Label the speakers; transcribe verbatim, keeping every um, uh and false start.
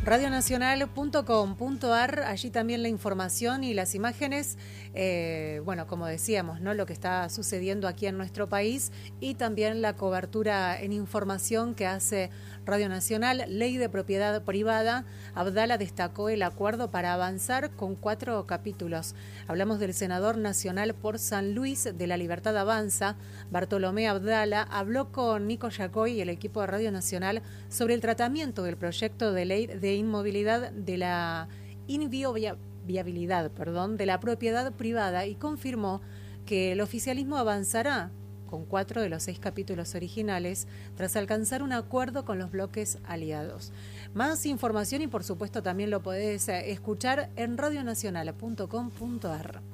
Speaker 1: radio nacional punto com punto a r, allí también la información y las imágenes, eh, bueno, como decíamos, ¿no? Lo que está sucediendo aquí en nuestro país y también la cobertura en información que hace Radio Nacional. Ley de propiedad privada. Abdala destacó el acuerdo para avanzar con cuatro capítulos. Hablamos del senador nacional por San Luis de La Libertad Avanza, Bartolomé Abdala, habló con Nico Yacoy y el equipo de Radio Nacional sobre el tratamiento del proyecto de ley de inmovilidad de la inviolabilidad, perdón, de la propiedad privada y confirmó que el oficialismo avanzará con cuatro de los seis capítulos originales tras alcanzar un acuerdo con los bloques aliados. Más información y por supuesto también lo podés escuchar en radio nacional punto com punto a r.